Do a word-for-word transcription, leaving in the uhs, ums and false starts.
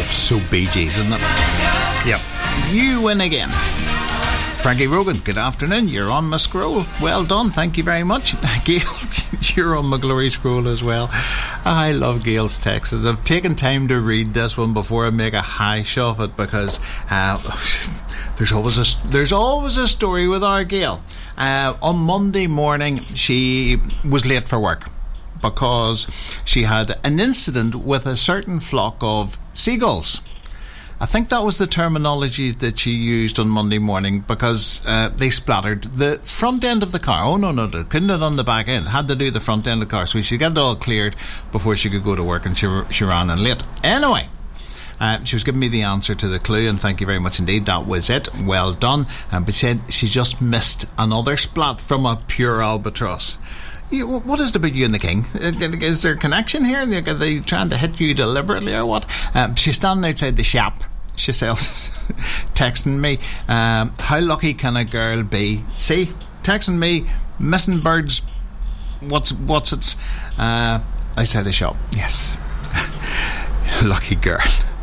So Bee Gees, isn't it? Yep. You win again. Frankie Rogan, good afternoon. You're on my scroll. Well done, thank you very much. Gail, you're on my glory scroll as well. I love Gail's text. I've taken time to read this one before I make a hash of it, because uh, there's always a there's always a story with our Gail. Uh, on Monday morning, she was late for work because she had an incident with a certain flock of seagulls. I think that was the terminology that she used on Monday morning, because uh, they splattered the front end of the car. Oh, no, no, they couldn't have done the back end. Had to do the front end of the car. So she got it all cleared before she could go to work, and she, she ran in late. Anyway, uh, she was giving me the answer to the clue, and thank you very much indeed. That was it. Well done. Um, but she said she just missed another splat from a pure albatross. You, what is it about you and the king? Is there a connection here? Are they trying to hit you deliberately or what? Um, she's standing outside the shop. She sells, texting me, um, how lucky can a girl be? See, texting me, missing birds, what's what's it's uh, outside the shop. Yes, lucky girl.